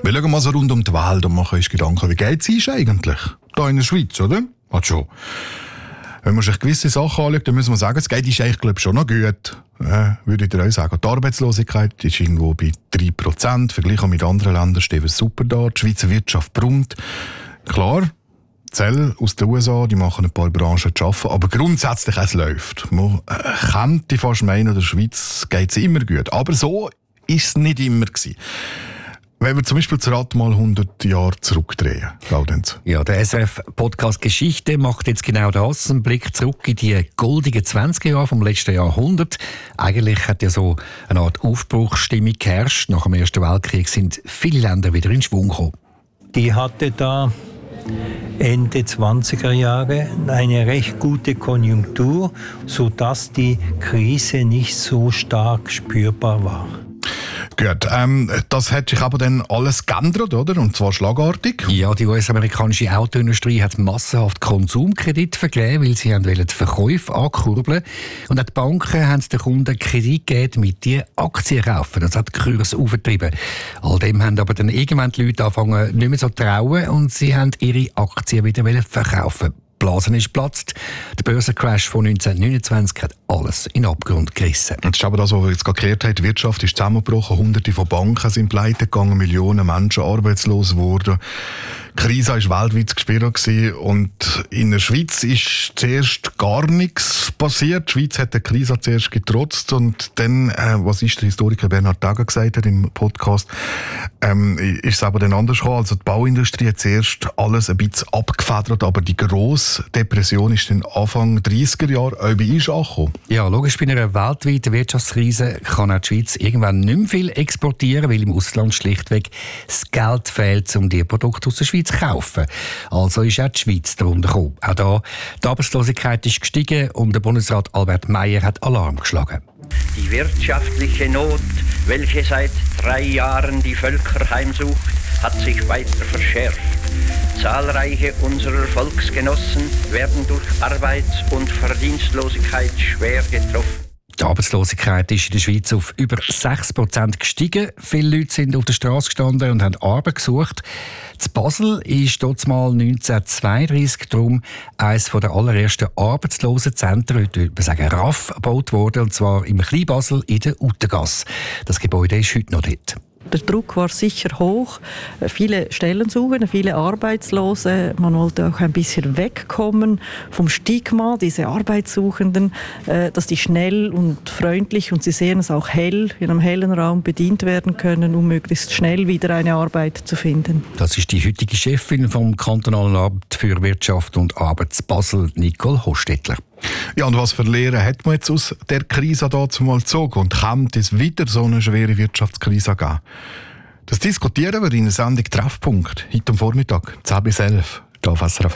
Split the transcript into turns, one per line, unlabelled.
Wir schauen mal so rund um die Welt und machen uns Gedanken, wie geht es eigentlich? Da in der Schweiz, oder? Hat schon. Wenn man sich gewisse Sachen anschaut, dann müssen wir sagen, es geht uns eigentlich, glaube ich, schon noch gut. Würde ich dir auch sagen. Die Arbeitslosigkeit ist irgendwo bei 3%. Verglichen mit anderen Ländern stehen wir super da. Die Schweizer Wirtschaft brummt. Klar, Zelle aus den USA, die machen ein paar Branchen zu arbeiten, aber grundsätzlich es läuft. Man könnte fast meinen, in der Schweiz geht es immer gut. Aber so ist es nicht immer gewesen. Wenn wir zum Beispiel das Rad mal 100 Jahre zurückdrehen, Gaudenz.
Ja, der SRF-Podcast Geschichte macht jetzt genau das, einen Blick zurück in die goldigen 20er Jahre vom letzten Jahrhundert. Eigentlich hat ja so eine Art Aufbruchsstimmung geherrscht. Nach dem Ersten Weltkrieg sind viele Länder wieder in Schwung gekommen.
Die hatte da Ende 20er Jahre eine recht gute Konjunktur, sodass die Krise nicht so stark spürbar war.
Gut, das hat sich aber dann alles geändert, oder? Und zwar schlagartig.
Ja, die US-amerikanische Autoindustrie hat massenhaft Konsumkredite vergeben, weil sie die Verkäufe ankurbeln. Und auch die Banken haben den Kunden Kredit gegeben, damit die Aktien kaufen. Das hat die Kurse aufgetrieben. All dem haben aber dann irgendwann die Leute angefangen, nicht mehr so zu trauen und sie haben ihre Aktien wieder verkaufen. Die Blase ist geplatzt. Der Börsencrash von 1929 hat alles in den Abgrund gerissen.
Das ist aber das, was wir jetzt gerade geklärt haben. Die Wirtschaft ist zusammengebrochen, Hunderte von Banken sind pleite gegangen, Millionen Menschen arbeitslos geworden. Die Krise war weltweit gespürt und in der Schweiz ist zuerst gar nichts passiert. Die Schweiz hat der Krise zuerst getrotzt und dann, was ist der Historiker Bernhard Tager gesagt hat im Podcast, ist es aber dann anders gekommen. Also die Bauindustrie hat zuerst alles ein bisschen abgefedert, aber die grosse Depression ist dann Anfang 30er Jahre auch bei uns angekommen.
Ja, logisch, bei einer weltweiten Wirtschaftskrise kann auch die Schweiz irgendwann nicht mehr viel exportieren, weil im Ausland schlichtweg das Geld fehlt, um die Produkte aus der Schweiz zu kaufen. Also ist auch die Schweiz darunter gekommen. Auch da, die Arbeitslosigkeit ist gestiegen und der Bundesrat Albert Meier hat Alarm geschlagen.
Die wirtschaftliche Not, welche seit 3 Jahren die Völker heimsucht, hat sich weiter verschärft. Zahlreiche unserer Volksgenossen werden durch Arbeits- und Verdienstlosigkeit schwer getroffen.
Die Arbeitslosigkeit ist in der Schweiz auf über 6% gestiegen. Viele Leute sind auf der Straße gestanden und haben Arbeit gesucht. In Basel ist dort mal 1932 darum eines der allerersten Arbeitslosenzentren, heute würde man sagen RAF, gebaut worden, und zwar im Kleinbasel in der Utengasse. Das Gebäude ist heute noch dort.
Der Druck war sicher hoch. Viele Stellen suchen, viele Arbeitslose. Man wollte auch ein bisschen wegkommen vom Stigma, diese Arbeitssuchenden, dass die schnell und freundlich, und Sie sehen es auch hell, in einem hellen Raum bedient werden können, um möglichst schnell wieder eine Arbeit zu finden.
Das ist die heutige Chefin vom Kantonalen Amt für Wirtschaft und Arbeit Basel, Nicole Hostetler.
Ja, und was für Lehren hat man jetzt aus der Krise dazu mal gezogen? Und kann es wieder so eine schwere Wirtschaftskrise geben? Das diskutieren wir in der Sendung Treffpunkt, heute am Vormittag, 10 bis 11, hier auf SRF.